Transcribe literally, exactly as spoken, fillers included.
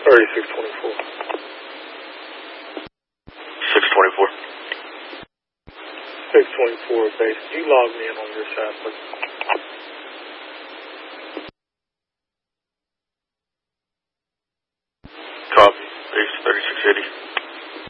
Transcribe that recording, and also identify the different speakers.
Speaker 1: thirty-six twenty-four.
Speaker 2: six twenty-four.
Speaker 1: six twenty-four base. You log me in on your side, please.
Speaker 2: Copy. Base thirty-six eighty.